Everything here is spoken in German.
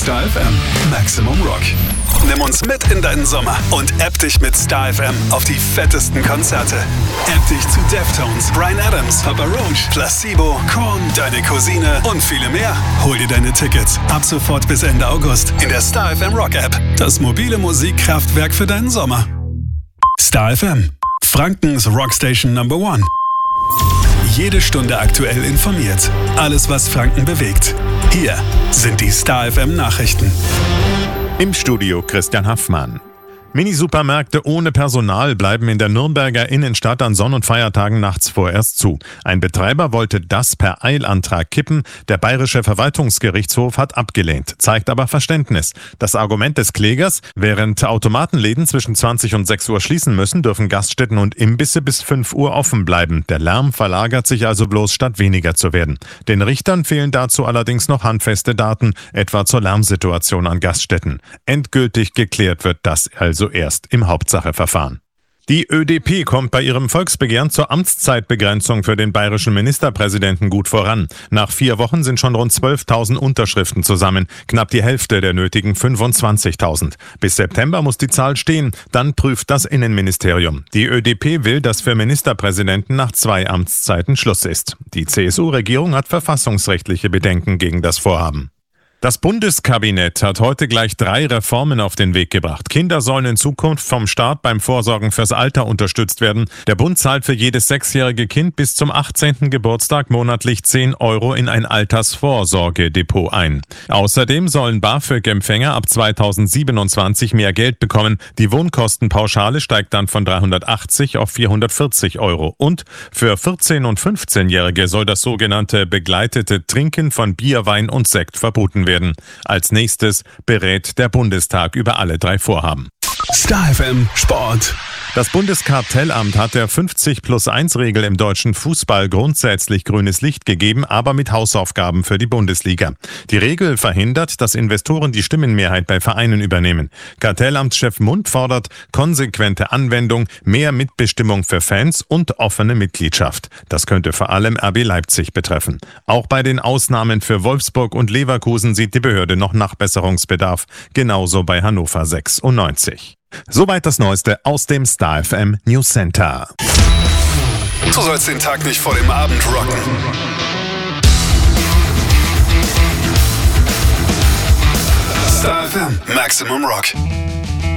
Star FM Maximum Rock. Nimm uns mit in deinen Sommer und app dich mit Star FM auf die fettesten Konzerte. App dich zu Deftones, Bryan Adams, Papa Roach, Placebo, Korn, Deine Cousine und viele mehr. Hol dir deine Tickets ab sofort bis Ende August in der Star FM Rock App. Das mobile Musikkraftwerk für deinen Sommer. Star FM, Frankens Rockstation Number 1. Jede Stunde aktuell informiert. Alles, was Franken bewegt. Hier sind die Star FM Nachrichten. Im Studio Christian Haffmann. Mini-Supermärkte ohne Personal bleiben in der Nürnberger Innenstadt an Sonn- und Feiertagen nachts vorerst zu. Ein Betreiber wollte das per Eilantrag kippen. Der Bayerische Verwaltungsgerichtshof hat abgelehnt, zeigt aber Verständnis. Das Argument des Klägers: während Automatenläden zwischen 20 und 6 Uhr schließen müssen, dürfen Gaststätten und Imbisse bis 5 Uhr offen bleiben. Der Lärm verlagert sich also bloß, statt weniger zu werden. Den Richtern fehlen dazu allerdings noch handfeste Daten, etwa zur Lärmsituation an Gaststätten. Endgültig geklärt wird das also erst im Hauptsacheverfahren. Die ÖDP kommt bei ihrem Volksbegehren zur Amtszeitbegrenzung für den bayerischen Ministerpräsidenten gut voran. Nach 4 Wochen sind schon rund 12.000 Unterschriften zusammen, knapp die Hälfte der nötigen 25.000. Bis September muss die Zahl stehen, dann prüft das Innenministerium. Die ÖDP will, dass für Ministerpräsidenten nach 2 Amtszeiten Schluss ist. Die CSU-Regierung hat verfassungsrechtliche Bedenken gegen das Vorhaben. Das Bundeskabinett hat heute gleich 3 Reformen auf den Weg gebracht. Kinder sollen in Zukunft vom Staat beim Vorsorgen fürs Alter unterstützt werden. Der Bund zahlt für jedes 6-jährige Kind bis zum 18. Geburtstag monatlich 10 € in ein Altersvorsorgedepot ein. Außerdem sollen BAföG-Empfänger ab 2027 mehr Geld bekommen. Die Wohnkostenpauschale steigt dann von 380 auf 440 €. Und für 14- und 15-Jährige soll das sogenannte begleitete Trinken von Bier, Wein und Sekt verboten werden. Als nächstes berät der Bundestag über alle 3 Vorhaben. Star FM Sport. Das Bundeskartellamt hat der 50+1-Regel im deutschen Fußball grundsätzlich grünes Licht gegeben, aber mit Hausaufgaben für die Bundesliga. Die Regel verhindert, dass Investoren die Stimmenmehrheit bei Vereinen übernehmen. Kartellamtschef Mund fordert konsequente Anwendung, mehr Mitbestimmung für Fans und offene Mitgliedschaft. Das könnte vor allem RB Leipzig betreffen. Auch bei den Ausnahmen für Wolfsburg und Leverkusen sieht die Behörde noch Nachbesserungsbedarf, genauso bei Hannover 96. Soweit das Neueste aus dem Star FM News Center. Du sollst den Tag nicht vor dem Abend rocken. Star FM Maximum Rock.